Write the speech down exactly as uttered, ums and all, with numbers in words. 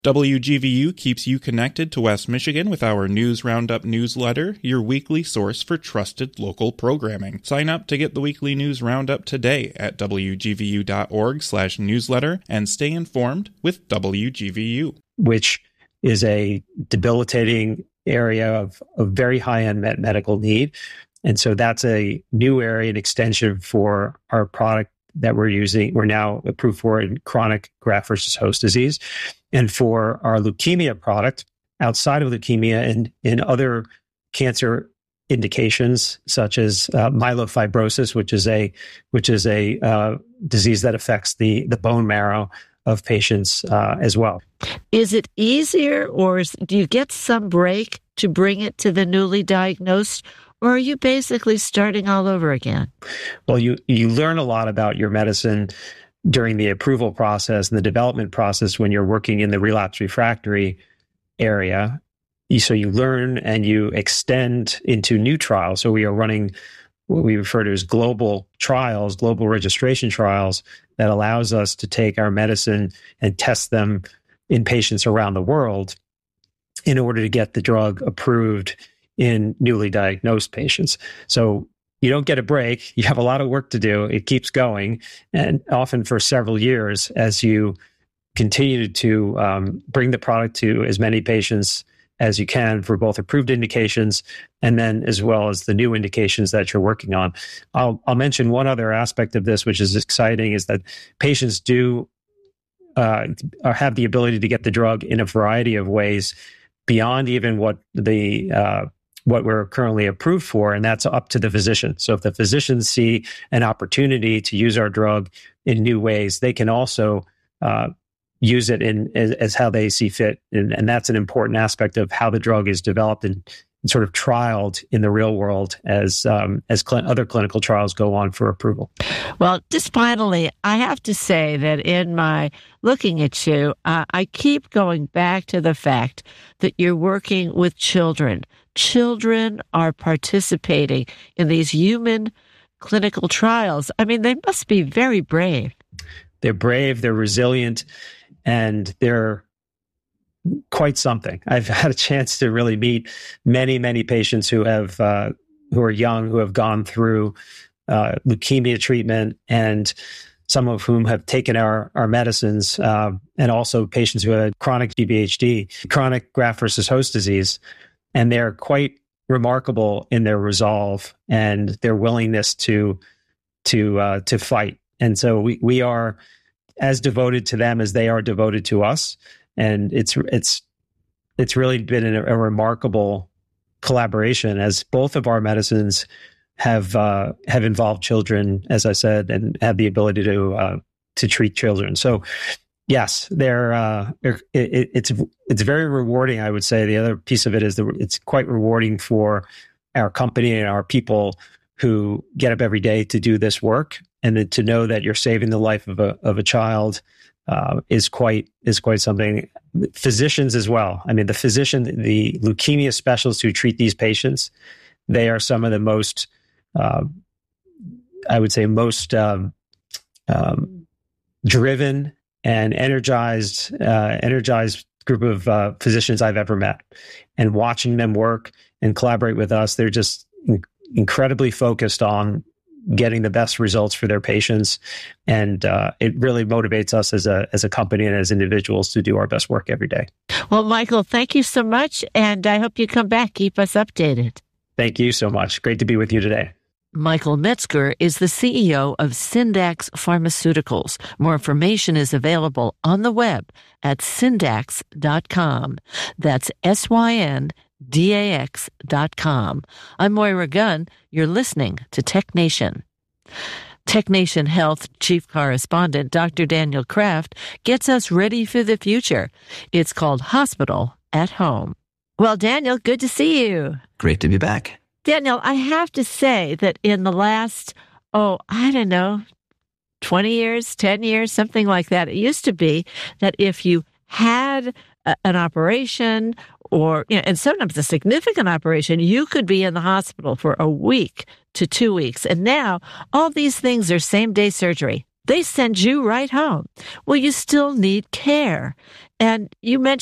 W G V U keeps you connected to West Michigan with our News Roundup newsletter, your weekly source for trusted local programming. Sign up to get the weekly News Roundup today at W G V U dot org slash newsletter and stay informed with W G V U. Which is a debilitating area of, of very high-end med- medical need. And so that's a new area, an extension for our product that we're using. We're now approved for in chronic graft versus host disease. And for our leukemia product, outside of leukemia and in other cancer indications, such as uh, myelofibrosis, which is a which is a uh, disease that affects the, the bone marrow of patients uh, as well. Is it easier, or is, do you get some break to bring it to the newly diagnosed, or are you basically starting all over again? Well, you you learn a lot about your medicine during the approval process and the development process when you're working in the relapse refractory area. So you learn and you extend into new trials. So we are running what we refer to as global trials, global registration trials, that allows us to take our medicine and test them in patients around the world in order to get the drug approved in newly diagnosed patients. So you don't get a break. You have a lot of work to do. It keeps going, and often for several years as you continue to um, bring the product to as many patients as you can for both approved indications and then as well as the new indications that you're working on. I'll, I'll mention one other aspect of this, which is exciting, is that patients do uh, have the ability to get the drug in a variety of ways beyond even what the uh, what we're currently approved for, and that's up to the physician. So if the physicians see an opportunity to use our drug in new ways, they can also uh, use it in as, as how they see fit. And, and that's an important aspect of how the drug is developed and, and sort of trialed in the real world as um, as cl- other clinical trials go on for approval. Well, just finally, I have to say that in my looking at you, uh, I keep going back to the fact that you're working with children. Children are participating in these human clinical trials. I mean, they must be very brave. They're brave, they're resilient, and they're quite something. I've had a chance to really meet many, many patients who have uh, who are young, who have gone through uh, leukemia treatment, and some of whom have taken our, our medicines, uh, and also patients who had chronic G V H D, chronic graft versus host disease. And they're quite remarkable in their resolve and their willingness to to uh, to fight. And so we we are as devoted to them as they are devoted to us. And it's it's it's really been a, a remarkable collaboration, as both of our medicines have uh, have involved children, as I said, and have the ability to uh, to treat children. So. Yes, they're, uh, it, it's it's very rewarding, I would say. The other piece of it is that it's quite rewarding for our company and our people who get up every day to do this work, and then to know that you're saving the life of a of a child uh, is quite is quite something. Physicians as well. I mean, the physician, the leukemia specialists who treat these patients, they are some of the most, uh, I would say, most um, um, driven and energized, uh, energized group of uh, physicians I've ever met. And watching them work and collaborate with us, they're just in- incredibly focused on getting the best results for their patients. And uh, it really motivates us as a as a company and as individuals to do our best work every day. Well, Michael, thank you so much. And I hope you come back. Keep us updated. Thank you so much. Great to be with you today. Michael Metzger is the C E O of Syndax Pharmaceuticals. More information is available on the web at syndax dot com. That's S Y N D A X dot com. I'm Moira Gunn. You're listening to Tech Nation. Tech Nation Health Chief Correspondent Doctor Daniel Kraft gets us ready for the future. It's called Hospital at Home. Well, Daniel, good to see you. Great to be back. Daniel, I have to say that in the last, oh, I don't know, twenty years, ten years, something like that, it used to be that if you had a, an operation or, you know, and sometimes a significant operation, you could be in the hospital for a week to two weeks. And now all these things are same-day surgery. They send you right home. Well, you still need care. And you mentioned